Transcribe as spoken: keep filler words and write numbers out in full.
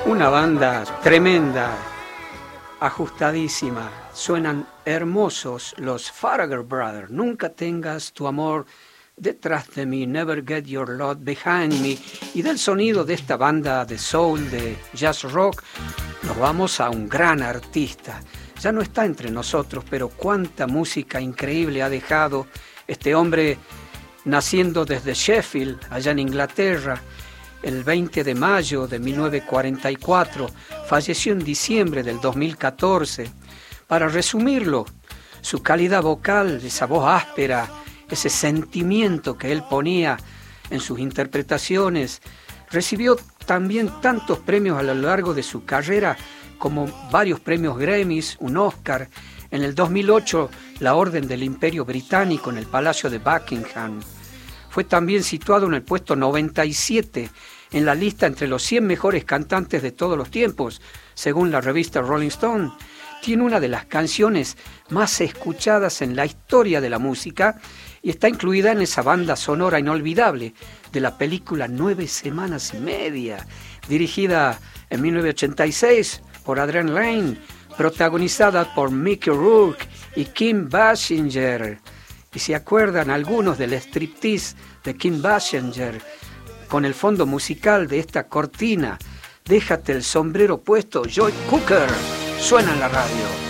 Una banda tremenda, ajustadísima, suenan hermosos los Farragher Brothers. Nunca tengas tu amor detrás de mí, Never Get Your Love Behind Me. Y del sonido de esta banda de soul, de jazz rock, nos vamos a un gran artista. Ya no está entre nosotros, pero cuánta música increíble ha dejado este hombre, naciendo desde Sheffield, allá en Inglaterra, el veinte de mayo de mil novecientos cuarenta y cuatro, falleció en diciembre del dos mil catorce. Para resumirlo, su calidad vocal, esa voz áspera, ese sentimiento que él ponía en sus interpretaciones, recibió también tantos premios a lo largo de su carrera, como varios premios Grammys, un Oscar, en el dos mil ocho la Orden del Imperio Británico en el Palacio de Buckingham. Fue también situado en el puesto noventa y siete en la lista entre los cien mejores cantantes de todos los tiempos, según la revista Rolling Stone. Tiene una de las canciones más escuchadas en la historia de la música y está incluida en esa banda sonora inolvidable de la película Nueve Semanas y Media, dirigida en mil novecientos ochenta y seis por Adrian Lyne, protagonizada por Mickey Rourke y Kim Basinger. Y se acuerdan algunos del striptease de Kim Basinger, con el fondo musical de esta cortina, Déjate el sombrero puesto, Joe Cocker, suena en la radio.